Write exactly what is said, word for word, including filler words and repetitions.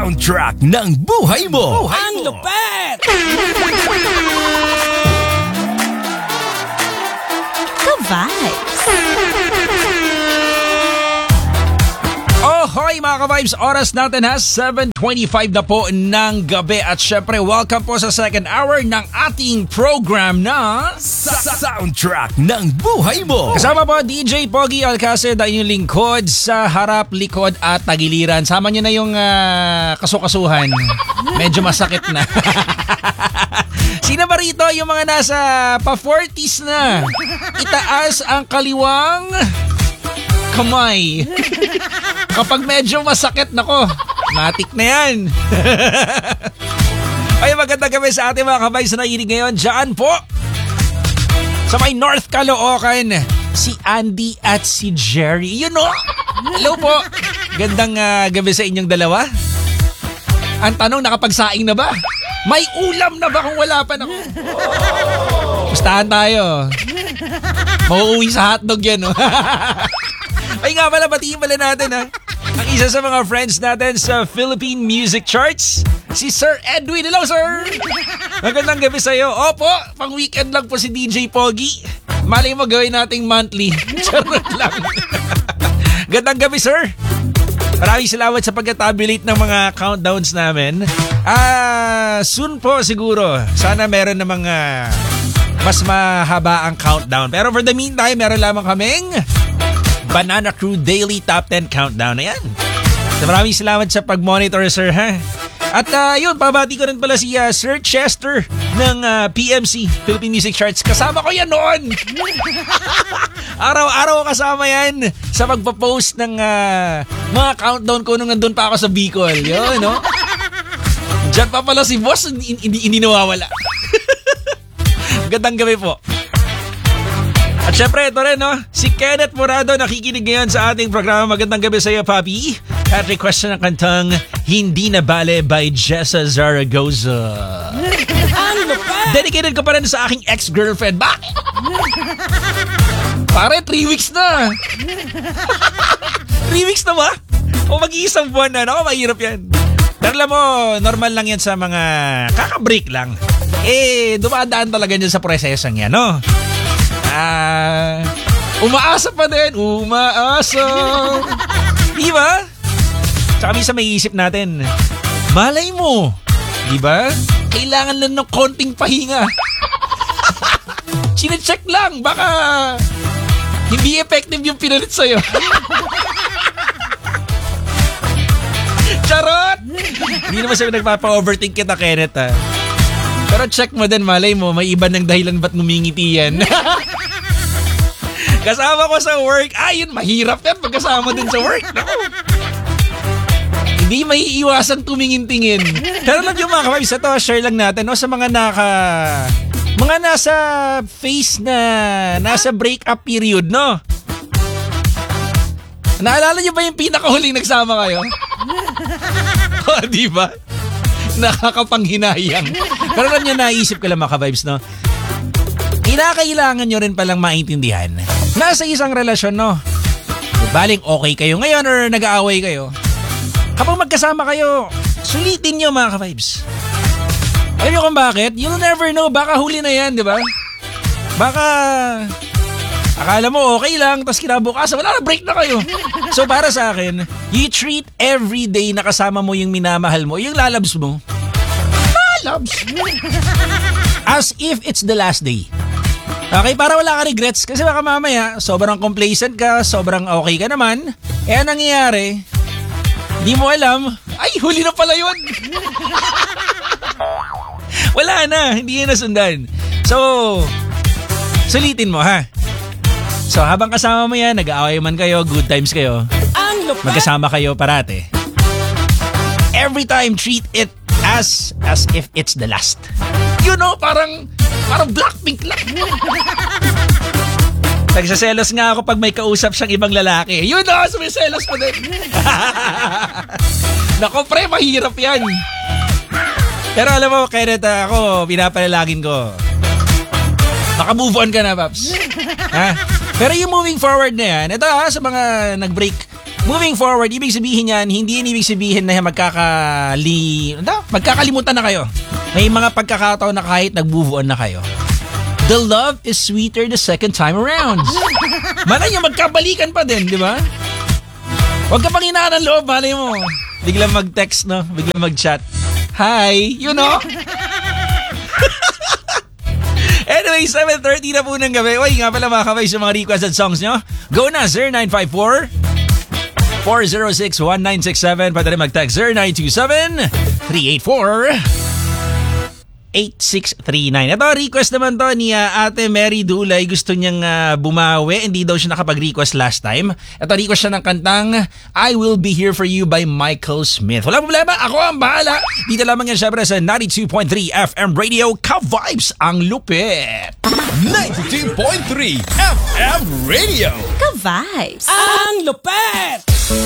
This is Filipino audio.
soundtrack ng buhay mo. Buhay Ang mo. lupet! Ka-vibes. Oh, hoy mga ka-vibes, oras natin ha, seven twenty-five na po ng gabi at syempre welcome po sa second hour ng ating program na Sa soundtrack ng buhay mo. kasama po D J Pogi Alcacid, ang inyong lingkod sa harap, likod at tagiliran. Sama nyo na yung uh, kasukasuhan. Medyo masakit na. Sino ba rito yung mga nasa pa-forties na? Itaas ang kaliwang kamay. Kapag medyo masakit, nako, matik na yan. Ay, magandang gabi sa ating mga kabay sa nakikinig ngayon. Diyan po, sa may North Caloocan, si Andy at si Jerry. You know? Hello po. Gandang uh, gabi sa inyong dalawa. Ang tanong, nakapagsaing na ba? May ulam na ba kung wala pa na? Pustahan tayo. Mauuwi sa hotdog yan, no? Ay nga pala, batiin pala natin ha. Ang isa sa mga friends natin sa Philippine Music Charts, si Sir Edwin. Hello, sir! Magandang gabi sa'yo. Opo, pang weekend lang po si D J Pogi. Malay mo gawin nating monthly. Charot lang. Gandang gabi, sir. Maraming salamat sa pagka-tabulate ng mga countdowns namin. Ah, soon po siguro. Sana meron na mga mas mahaba ang countdown. Pero for the meantime, meron lamang kaming Banana Crew Daily Top ten Countdown. Ayan. So, maraming salamat sa pag-monitor, sir, ha? At uh, yun, pabati ko rin pala si uh, Sir Chester ng uh, P M C, Philippine Music Charts. Kasama ko yan noon. Araw-araw kasama yan sa pagpapost ng uh, mga countdown ko nung nandun pa ako sa Bicol. Yun, no? Diyan pa pala si boss, hindi, hindi, hindi nawawala. Gandang gabi po. At syempre, ito rin, no? Si Kenneth Morado nakikinig ngayon sa ating programa. Magandang gabi sa iyo, Papi. At request na ng kantang Hindi Na Bale by Jessa Zaragoza. Dedicated ko pa rin sa aking ex-girlfriend. Bakit? Pare, three weeks na. Three weeks na ba? O mag-iisang buwan na. Ako, mahirap yan. Pero alam mo, normal lang yan sa mga kaka-break lang. Eh, dumadaan talaga dyan sa prosesong yan, no? Ah, umaasa pa din. Umaasa. Diba? Tsaka minsan may isip natin, malay mo. Diba? Kailangan lang ng konting pahinga. Chine-check lang. Baka hindi effective yung pinalit sa'yo. Charot! Hindi naman siya nagpapa-overthink kita, Kenneth, ha? Pero check mo din, malay mo, may iba ng dahilan ba't ngumingiti yan. Kasama ko sa work. Ayun, mahirap yan pagkasama din sa work. Naku. Hindi may iiwasan tumingin-tingin. Pero lang yung mga kababs, ito, share lang natin, no, sa mga naka... Mga nasa phase na... Nasa break-up period, no? Naalala niyo ba yung pinakahuling nagsama kayo? O, di ba? Nakakapanghinayang. Pero lang nyo, naisip ko lang mga kababs, no? Kinakailangan nyo rin palang maintindihan. Nasa isang relasyon, no? Baling okay kayo ngayon or nag-aaway kayo. Kapag magkasama kayo, sulitin nyo mga ka-vibes. Alam nyo kung bakit? You'll never know. Baka huli na yan, di ba? Baka akala mo okay lang, tapos kinabukasan, wala na, break na kayo. So para sa akin, you treat every day na kasama mo yung minamahal mo, yung lalabs mo. Lalabs! As if it's the last day. Okay, para wala ka regrets. Kasi baka mamaya, sobrang complacent ka, sobrang okay ka naman. Eh, anong nangyayari? Di mo alam, ay, huli na pala yun. Wala na, hindi yun nasundan. So, sulitin mo, ha? So, habang kasama mo yan, nag-aaway man kayo, good times kayo, magkasama kayo parate. Every time, treat it as as if it's the last. You know, parang... Parang Blackpink lang. Nagsaselos nga ako pag may kausap siyang ibang lalaki. Yun na, sumiselos pa din. Nako pre, mahirap yan. Pero alam mo, Kenneth, ako, pinapalalagin ko. Maka-move on ka na, Paps. Ha? Pero yung moving forward na yan, ito ha, sa mga nag-break, Moving forward, ibig sabihin yan, hindi yan ibig sabihin na magkakali... Ano? Magkakalimutan na kayo. May mga pagkakataon na kahit nag-move on na kayo. The love is sweeter the second time around. Malay nyo, magkabalikan pa din, di ba? Huwag ka pang hinaan ng loob, malay mo. Biglang mag-text, no? Biglang mag-chat. Hi, you know? Anyway, seven thirty na po ng gabi. Uy, nga pala mga kabay sa mga requested songs nyo. Go na, zero nine five four, four zero six, one nine six seven. Pwede rin mag-text zero nine two seven, three eight four, eight six three nine. Ito, request naman to ni uh, Ate Mary Dulay. Gusto niyang uh, bumawi. Hindi daw siya nakapag-request last time. Ito, request siya ng kantang I Will Be Here For You by Michael Smith. Wala problema, ako ang bahala. Dito lamang yan syempre sa ninety-two point three F M Radio. Ka-vibes ang lupit. ninety-two point three F M Radio. Ka-vibes. Ang lupet!